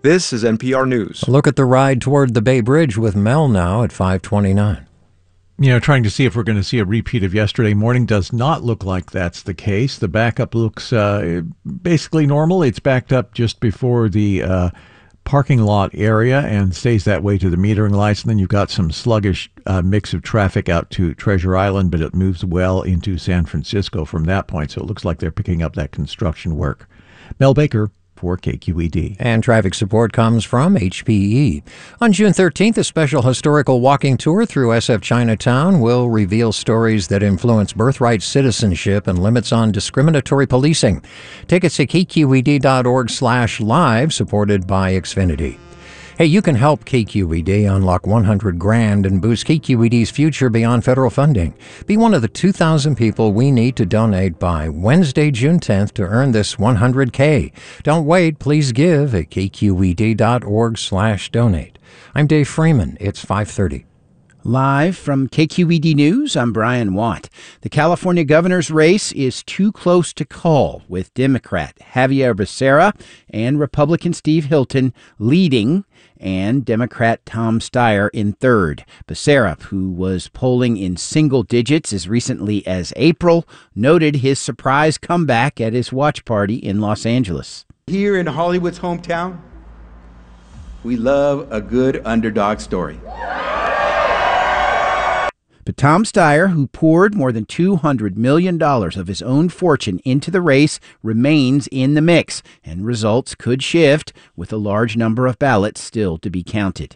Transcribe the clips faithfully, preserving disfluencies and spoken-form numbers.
This is N P R News. A look at the ride toward the Bay Bridge with Mel now at five twenty-nine. You know, trying to see if we're going to see a repeat of yesterday morning does not look like that's the case. The backup looks uh, basically normal. It's backed up just before the uh, parking lot area and stays that way to the metering lights. And then you've got some sluggish uh, mix of traffic out to Treasure Island, but it moves well into San Francisco from that point. So it looks like they're picking up that construction work. Mel Baker for K Q E D. And traffic support comes from H P E. On June thirteenth, a special historical walking tour through S F Chinatown will reveal stories that influence birthright citizenship and limits on discriminatory policing. Tickets at K Q E D dot org slash live, supported by Xfinity. Hey, you can help K Q E D unlock one hundred grand and boost K Q E D's future beyond federal funding. Be one of the two thousand people we need to donate by Wednesday, June tenth to earn this one hundred K. Don't wait. Please give at K Q E D dot org slash donate. I'm Dave Freeman. It's five thirty. Live from K Q E D News, I'm Brian Watt. The California governor's race is too close to call, with Democrat Xavier Becerra and Republican Steve Hilton leading, and Democrat Tom Steyer in third. Becerra, who was polling in single digits as recently as April, noted his surprise comeback at his watch party in Los Angeles. Here in Hollywood's hometown, we love a good underdog story. But Tom Steyer, who poured more than two hundred million dollars of his own fortune into the race, remains in the mix, and results could shift, with a large number of ballots still to be counted.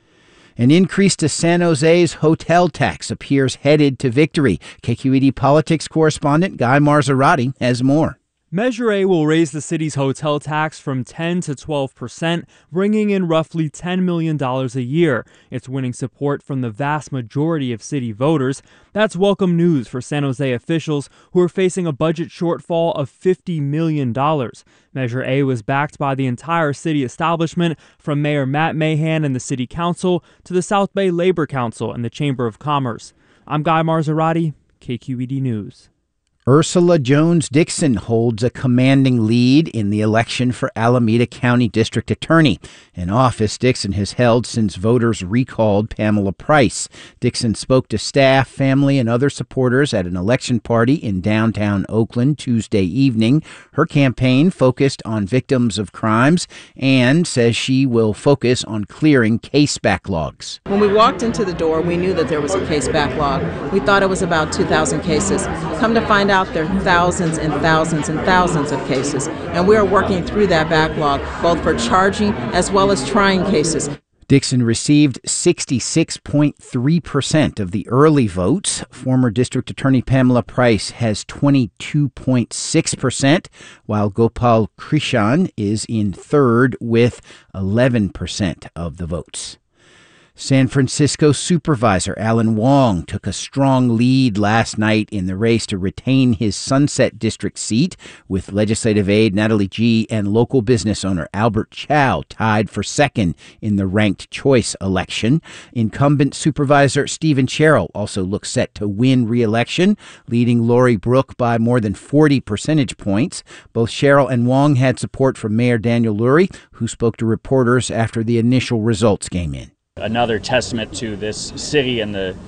An increase to San Jose's hotel tax appears headed to victory. K Q E D politics correspondent Guy Marzorati has more. Measure A will raise the city's hotel tax from ten to twelve percent, bringing in roughly ten million dollars a year. It's winning support from the vast majority of city voters. That's welcome news for San Jose officials who are facing a budget shortfall of fifty million dollars. Measure A was backed by the entire city establishment, from Mayor Matt Mahan and the City Council to the South Bay Labor Council and the Chamber of Commerce. I'm Guy Marzorati, K Q E D News. Ursula Jones Dixon holds a commanding lead in the election for Alameda County District Attorney, an office Dixon has held since voters recalled Pamela Price. Dixon spoke to staff, family, and other supporters at an election party in downtown Oakland Tuesday evening. Her campaign focused on victims of crimes and says she will focus on clearing case backlogs. When we walked into the door, we knew that there was a case backlog. We thought it was about two thousand cases. Come to find out, there are thousands and thousands and thousands of cases, and we are working through that backlog, both for charging as well as trying cases. Dixon received sixty-six point three percent of the early votes. Former District Attorney Pamela Price has twenty-two point six percent, while Gopal Krishan is in third with eleven percent of the votes. San Francisco Supervisor Alan Wong took a strong lead last night in the race to retain his Sunset District seat, with legislative aide Natalie Gee and local business owner Albert Chow tied for second in the ranked choice election. Incumbent Supervisor Stephen Sherrill also looks set to win re-election, leading Lori Brook by more than forty percentage points. Both Sherrill and Wong had support from Mayor Daniel Lurie, who spoke to reporters after the initial results came in. Another testament to this city and the